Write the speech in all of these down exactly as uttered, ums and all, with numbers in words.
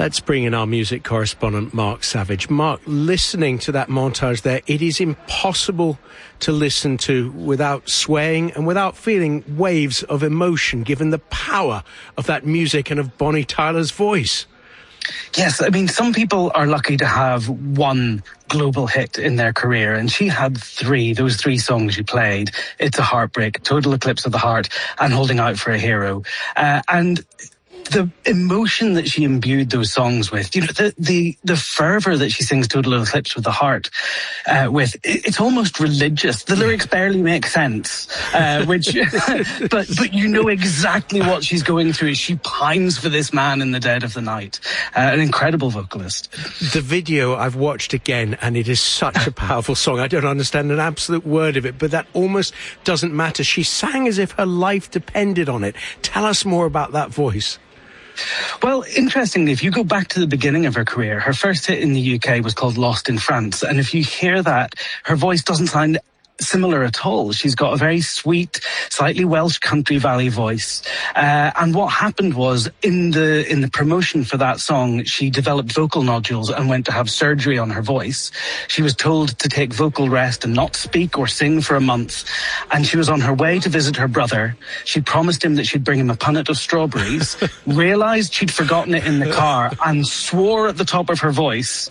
Let's bring in our music correspondent, Mark Savage. Mark, listening to that montage there, it is impossible to listen to without swaying and without feeling waves of emotion, given the power of that music and of Bonnie Tyler's voice. Yes, I mean, some people are lucky to have one global hit in their career, and she had three, those three songs you played, It's a Heartbreak, Total Eclipse of the Heart, and Holding Out for a Hero. Uh, and the emotion that she imbued those songs with, you know, the the, the fervour that she sings Total Eclipse of the Heart uh, with, it, it's almost religious. The lyrics barely make sense, uh, which, but but you know exactly what she's going through. She pines for this man in the dead of the night. Uh, an incredible vocalist. The video I've watched again, and it is such a powerful song. I don't understand an absolute word of it, but that almost doesn't matter. She sang as if her life depended on it. Tell us more about that voice. Well, interestingly, if you go back to the beginning of her career, her first hit in the U K was called Lost in France. And if you hear that, her voice doesn't sound similar at all. She's got a very sweet, slightly Welsh country valley voice. Uh, and what happened was, in the in the promotion for that song, she developed vocal nodules and went to have surgery on her voice. She was told to take vocal rest and not speak or sing for a month. And she was on her way to visit her brother. She promised him that she'd bring him a punnet of strawberries, realised she'd forgotten it in the car, and swore at the top of her voice,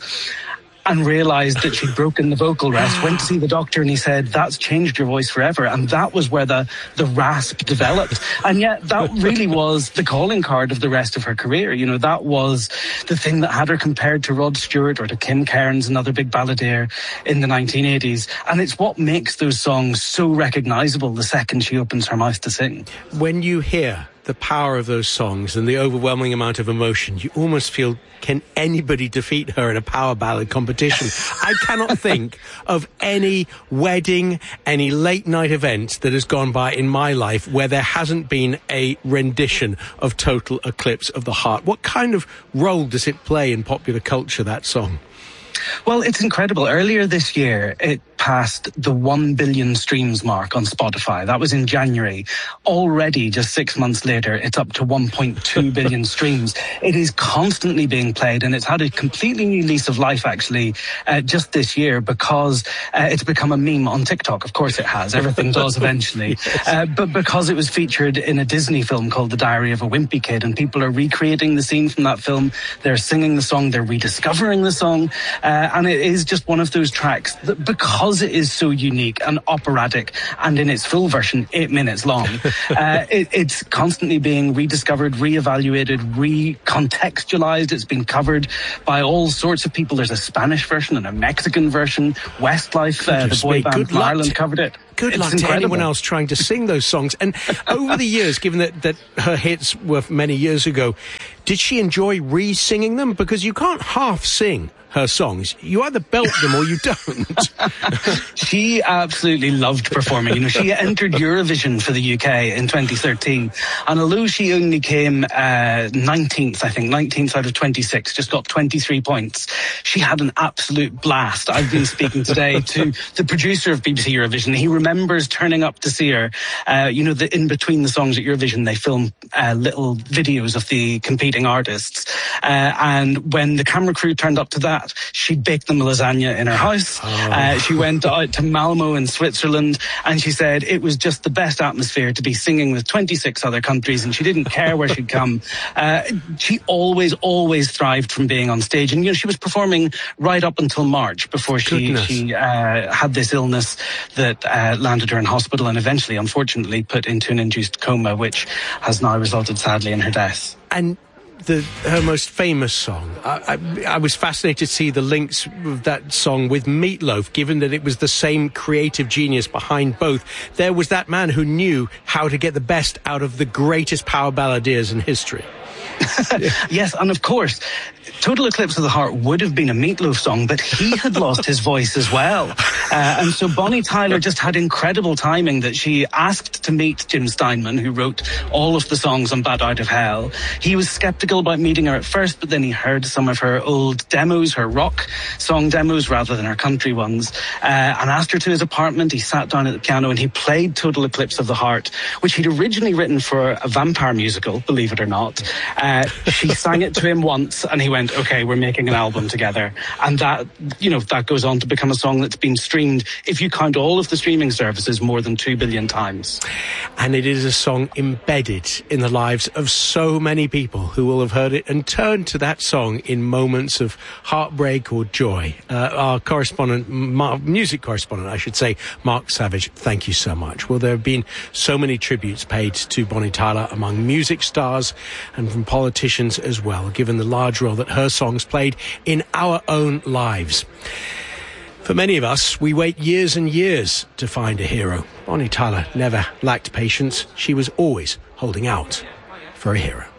and realised that she'd broken the vocal rest, went to see the doctor, and he said, that's changed your voice forever. And that was where the, the rasp developed. And yet that really was the calling card of the rest of her career. You know, that was the thing that had her compared to Rod Stewart or to Kim Cairns, another big balladeer in the nineteen eighties. And it's what makes those songs so recognisable the second she opens her mouth to sing. When you hear the power of those songs and the overwhelming amount of emotion, you almost feel, can anybody defeat her in a power ballad competition? I cannot think of any wedding, any late night event that has gone by in my life where there hasn't been a rendition of Total Eclipse of the Heart. What kind of role does it play in popular culture, that song? Well, it's incredible. Earlier this year, it passed the one billion streams mark on Spotify. That was in January. Already, just six months later, it's up to one point two billion streams. It is constantly being played, and it's had a completely new lease of life, actually, uh, just this year, because uh, it's become a meme on TikTok. Of course it has. Everything does eventually. Yes. Uh, but because it was featured in a Disney film called The Diary of a Wimpy Kid, and people are recreating the scene from that film. They're singing the song. They're rediscovering the song. Uh, and it is just one of those tracks that, because it is so unique and operatic, and in its full version, eight minutes long, uh, it, it's constantly being rediscovered, reevaluated, recontextualized. It's been covered by all sorts of people. There's a Spanish version and a Mexican version. Westlife, uh, the boy band from Ireland, covered it. Good it's luck incredible. to anyone else trying to sing those songs. And over the years, given that, that her hits were many years ago, did she enjoy re-singing them? Because you can't half sing her songs. You either belt them or you don't. She absolutely loved performing. You know, she entered Eurovision for the U K in twenty thirteen, and although she only came uh, nineteenth, I think, nineteenth out of twenty-six, just got twenty-three points, she had an absolute blast. I've been speaking today to the producer of B B C Eurovision. He remembers turning up to see her. Uh, you know, the, in between the songs at Eurovision, they film uh, little videos of the competing artists. Uh, and when the camera crew turned up to that, she baked them lasagna in her house. Oh. Uh, she went out to Malmo in Switzerland, and she said it was just the best atmosphere to be singing with twenty-six other countries, and she didn't care where she'd come. Uh, she always, always thrived from being on stage. And, you know, she was performing right up until March before she, she uh, had this illness that uh, landed her in hospital and eventually, unfortunately, put into an induced coma, which has now resulted, sadly, in her death. And The, her most famous song. I, I, I was fascinated to see the links of that song with Meat Loaf, given that it was the same creative genius behind both. There was that man who knew how to get the best out of the greatest power balladeers in history. Yes, and of course, Total Eclipse of the Heart would have been a Meat Loaf song, but he had lost his voice as well. Uh, and so Bonnie Tyler just had incredible timing that she asked to meet Jim Steinman, who wrote all of the songs on Bat Out of Hell. He was skeptical about meeting her at first, but then he heard some of her old demos, her rock song demos rather than her country ones, uh, and asked her to his apartment. He sat down at the piano and he played Total Eclipse of the Heart, which he'd originally written for a vampire musical, believe it or not. Uh, she sang it to him once and he went, okay, we're making an album together. And that, you know, that goes on to become a song that's been streamed, if you count all of the streaming services, more than two billion times. And it is a song embedded in the lives of so many people who will have heard it and turned to that song in moments of heartbreak or joy. Uh, our correspondent, Mar- music correspondent, I should say, Mark Savage, thank you so much. Well, there have been so many tributes paid to Bonnie Tyler among music stars and from politicians as well, given the large role that her songs played in our own lives. For many of us, we wait years and years to find a hero. Bonnie Tyler never lacked patience. She was always holding out for a hero.